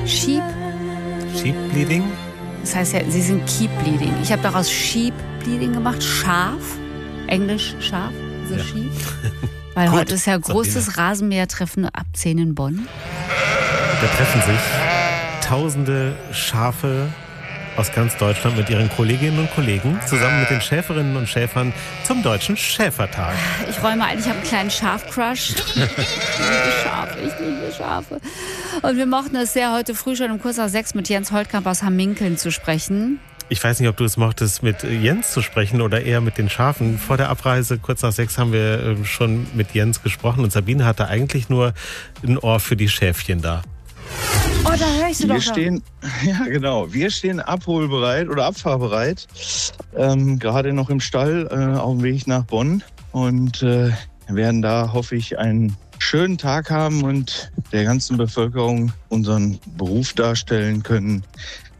Sheep. Sheep Bleeding? Das heißt ja, sie sind Keep Bleeding. Ich habe daraus Sheep Bleeding gemacht. Schaf. Englisch Schaf. Also Sheep. Weil Gut, heute ist ja großes Rasenmähertreffen ab 10 in Bonn. Da treffen sich tausende Schafe aus ganz Deutschland mit ihren Kolleginnen und Kollegen zusammen mit den Schäferinnen und Schäfern zum Deutschen Schäfertag. Ich räume ein, ich habe einen kleinen Schaf-Crush. Ich liebe Schafe. Und wir mochten es sehr, heute früh schon um kurz nach 6 mit Jens Holtkamp aus Hamminkeln zu sprechen. Ich weiß nicht, ob du es mochtest, mit Jens zu sprechen oder eher mit den Schafen. Vor der Abreise, kurz nach 6, haben wir schon mit Jens gesprochen und Sabine hatte eigentlich nur ein Ohr für die Schäfchen da. Oh, da höre ich sie doch. Wir stehen abholbereit oder abfahrbereit. Gerade noch im Stall auf dem Weg nach Bonn. Und werden da, hoffe ich, einen schönen Tag haben und der ganzen Bevölkerung unseren Beruf darstellen können,